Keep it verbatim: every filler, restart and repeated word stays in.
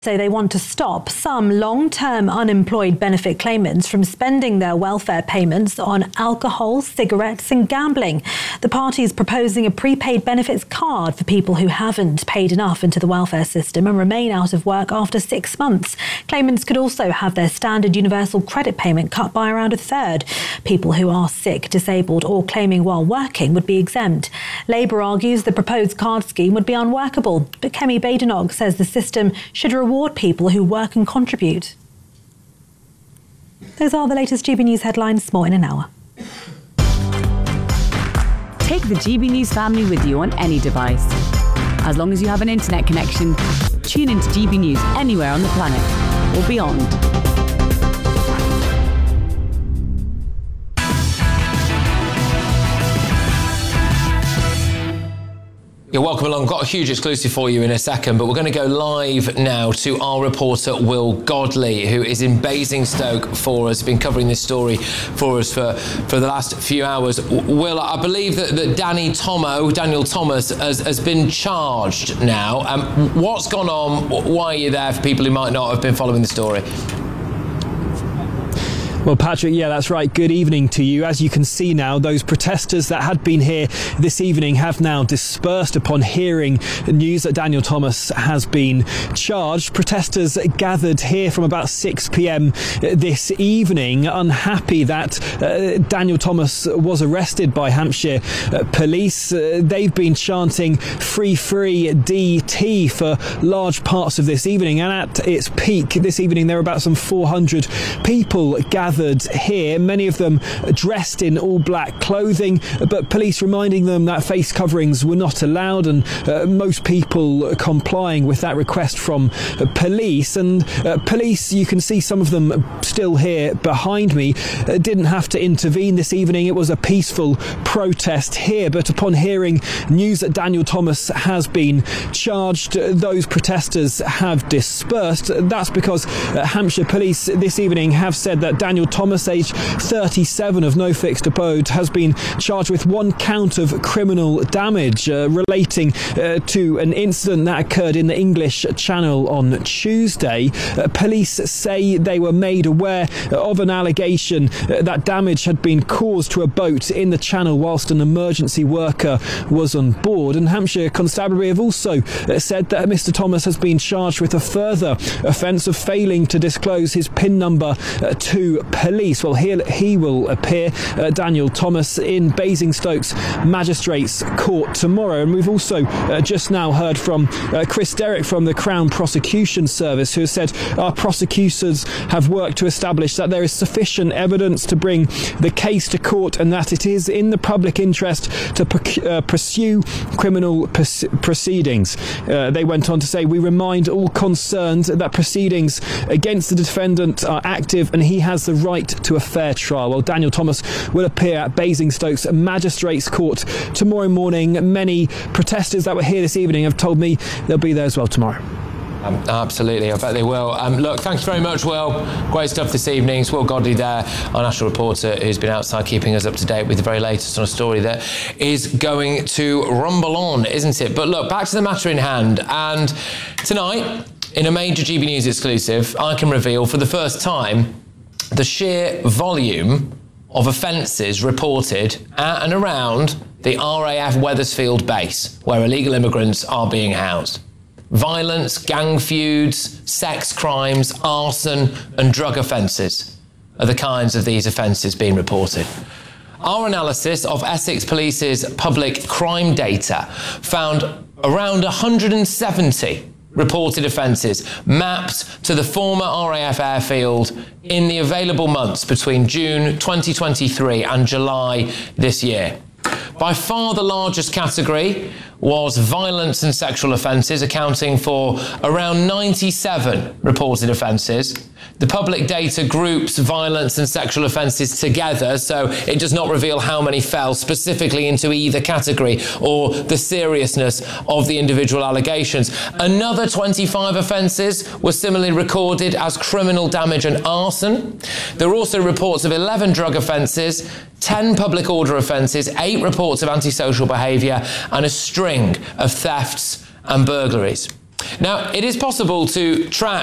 So they want to stop some long-term unemployed benefit claimants from spending their welfare payments on alcohol, cigarettes and gambling. The party is proposing a prepaid benefits card for people who haven't paid enough into the welfare system and remain out of work after six months. Claimants could also have their standard universal credit payment cut by around a third. People who are sick, disabled or claiming while working would be exempt. Labour argues the proposed card scheme would be unworkable, but Kemi Badenoch says the system should reward people who work and contribute. Those are the latest G B News headlines. More in an hour. Take the G B News family with you on any device. As long as you have an internet connection, tune into G B News anywhere on the planet or beyond. You're welcome along. Got a huge exclusive for you in a second, but we're going to go live now to our reporter Will Godley, who is in Basingstoke for us, been covering this story for us for, for the last few hours. Will, I believe that, that Danny Tomo, Daniel Thomas has, has been charged now. Um, what's gone on? Why are you there for people who might not have been following the story? Well, Patrick, yeah, that's right. Good evening to you. As you can see now, those protesters that had been here this evening have now dispersed upon hearing news that Daniel Thomas has been charged. Protesters gathered here from about six p.m. this evening, unhappy that uh, Daniel Thomas was arrested by Hampshire uh, police. Uh, they've been chanting "Free, Free D T" for large parts of this evening, and at its peak this evening there were about some four hundred people gathered here, many of them dressed in all black clothing, but police reminding them that face coverings were not allowed, and uh, most people complying with that request from uh, police. And uh, police, you can see some of them still here behind me, uh, didn't have to intervene this evening. It was a peaceful protest here, but upon hearing news that Daniel Thomas has been charged, uh, those protesters have dispersed. That's because uh, Hampshire police this evening have said that Daniel Thomas, aged thirty-seven, of no fixed abode, has been charged with one count of criminal damage uh, relating uh, to an incident that occurred in the English Channel on Tuesday. Uh, police say they were made aware of an allegation uh, that damage had been caused to a boat in the Channel whilst an emergency worker was on board. And Hampshire Constabulary have also uh, said that Mister Thomas has been charged with a further offence of failing to disclose his PIN number uh, to police. Well, he, he will appear, uh, Daniel Thomas, in Basingstoke's Magistrates Court tomorrow. And we've also uh, just now heard from uh, Chris Derrick from the Crown Prosecution Service, who has said our prosecutors have worked to establish that there is sufficient evidence to bring the case to court and that it is in the public interest to p- uh, pursue criminal pers- proceedings. Uh, they went on to say, we remind all concerned that proceedings against the defendant are active and he has the right to a fair trial. Well, Daniel Thomas will appear at Basingstoke's Magistrates Court tomorrow morning. Many protesters that were here this evening have told me they'll be there as well tomorrow. Um, absolutely, I bet they will. Um, look, thank you very much, Will. Great stuff this evening. It's Will Godley there, our national reporter, who's been outside keeping us up to date with the very latest on a story that is going to rumble on, isn't it? But look, back to the matter in hand. And tonight, in a major G B News exclusive, I can reveal for the first time the sheer volume of offences reported at and around the R A F Wethersfield base, where illegal immigrants are being housed. Violence, gang feuds, sex crimes, arson and drug offences are the kinds of these offences being reported. Our analysis of Essex Police's public crime data found around one hundred seventy reported offences mapped to the former R A F airfield in the available months between June twenty twenty-three and July this year. By far the largest category was violence and sexual offences, accounting for around ninety-seven reported offences. The public data groups violence and sexual offences together, so it does not reveal how many fell specifically into either category or the seriousness of the individual allegations. Another twenty-five offences were similarly recorded as criminal damage and arson. There were also reports of eleven drug offences, ten public order offences, eight reports of antisocial behaviour and a string of thefts and burglaries. Now, it is possible to track